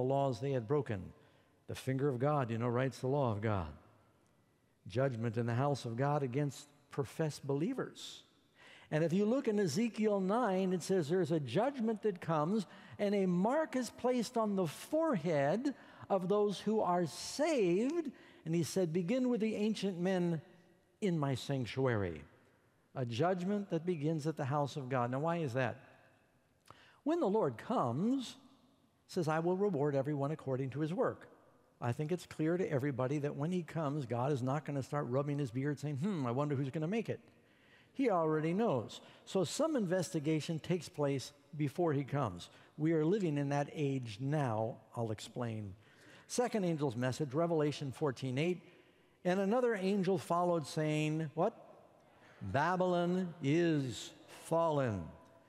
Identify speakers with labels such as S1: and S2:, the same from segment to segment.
S1: laws they had broken. The finger of God, writes the law of God. Judgment in the house of God against professed believers. And if you look in Ezekiel 9, it says there's a judgment that comes, and a mark is placed on the forehead of those who are saved. And he said, begin with the ancient men in my sanctuary. A judgment that begins at the house of God. Now, why is that? When the Lord comes, it says, I will reward everyone according to his work. I think it's clear to everybody that when he comes, God is not going to start rubbing his beard saying, I wonder who's going to make it. He already knows. So some investigation takes place before he comes. We are living in that age now. I'll explain. Second angel's message, Revelation 14:8. And another angel followed saying, what? Babylon is fallen,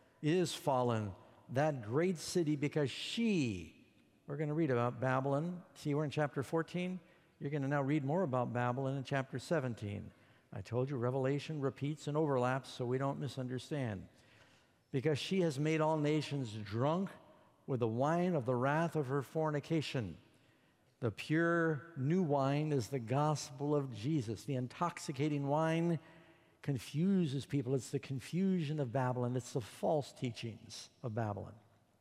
S1: that great city, because we're going to read about Babylon. See, we're in chapter 14. You're going to now read more about Babylon in chapter 17. I told you Revelation repeats and overlaps so we don't misunderstand. Because she has made all nations drunk with the wine of the wrath of her fornication. The pure new wine is the gospel of Jesus. The intoxicating wine confuses people. It's the confusion of Babylon. It's the false teachings of Babylon.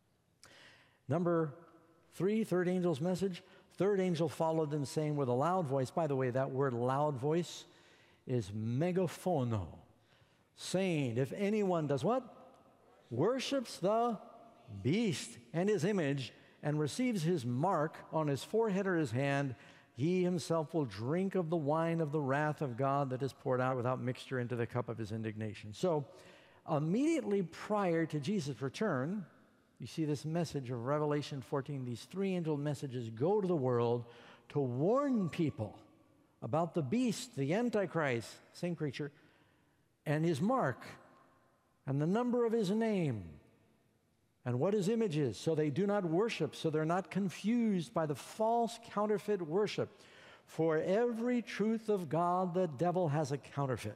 S1: Number 3, third angel's message. Third angel followed them saying with a loud voice. By the way, that word loud voice is megaphono, saying, if anyone does what? Worships the beast and his image and receives his mark on his forehead or his hand, he himself will drink of the wine of the wrath of God that is poured out without mixture into the cup of his indignation. So immediately prior to Jesus' return, you see this message of Revelation 14, these 3 angel messages go to the world to warn people about the beast, the Antichrist, same creature, and his mark, and the number of his name, and what his image is, so they do not worship, so they're not confused by the false counterfeit worship. For every truth of God, the devil has a counterfeit.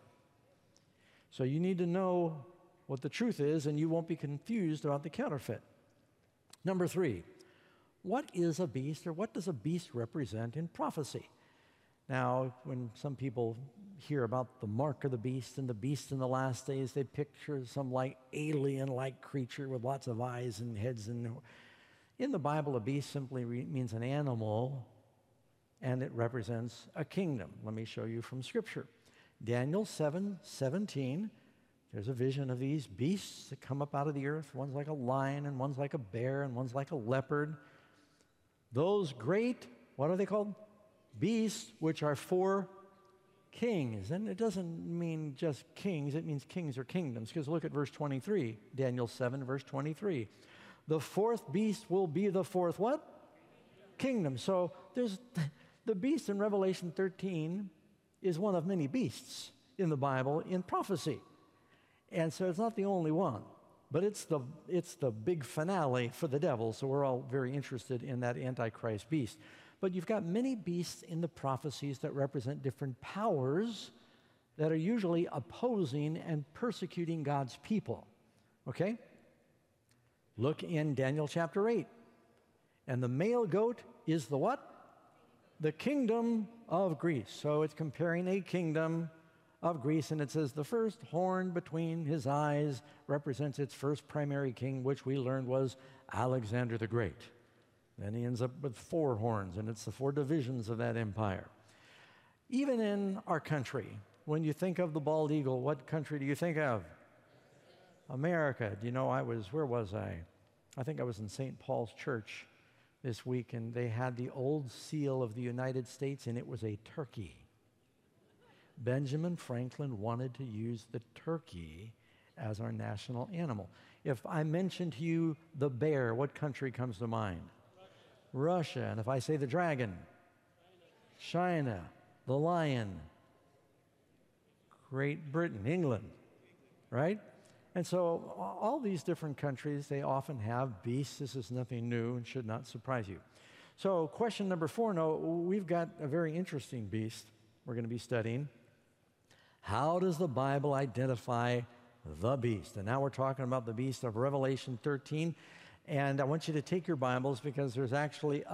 S1: So you need to know what the truth is, and you won't be confused about the counterfeit. Number 3, what is a beast, or what does a beast represent in prophecy? Now, when some people hear about the mark of the beast and the beast in the last days, they picture some alien-like creature with lots of eyes and heads. And in the Bible, a beast simply means an animal, and it represents a kingdom. Let me show you from Scripture. Daniel 7:17. There's a vision of these beasts that come up out of the earth. One's like a lion, and one's like a bear, and one's like a leopard. Those great, what are they called? Beasts, which are 4 kings. And it doesn't mean just kings, it means kings or kingdoms. Because look at verse 23, Daniel 7, verse 23. The 4th beast will be the 4th what? Kingdom. So there's the beast in Revelation 13 is one of many beasts in the Bible in prophecy. And so it's not the only one. But it's the big finale for the devil, so we're all very interested in that Antichrist beast. But you've got many beasts in the prophecies that represent different powers that are usually opposing and persecuting God's people. Okay? Look in Daniel chapter 8. And the male goat is the what? The kingdom of Greece. So it's comparing a kingdom of Greece, and it says the first horn between his eyes represents its first primary king, which we learned was Alexander the Great. Then he ends up with 4 horns, and it's the 4 divisions of that empire. Even in our country, when you think of the bald eagle, what country do you think of? America. Do you know, where was I? I think I was in St. Paul's Church this week, and they had the old seal of the United States, and it was a turkey. Benjamin Franklin wanted to use the turkey as our national animal. If I mention to you the bear, what country comes to mind? Russia. And if I say the dragon? China. The lion? Great Britain, England, right? And so all these different countries, they often have beasts. This is nothing new and should not surprise you. So question number 4, no, we've got a very interesting beast we're going to be studying. How does the Bible identify the beast? And now we're talking about the beast of Revelation 13. And I want you to take your Bibles because there's actually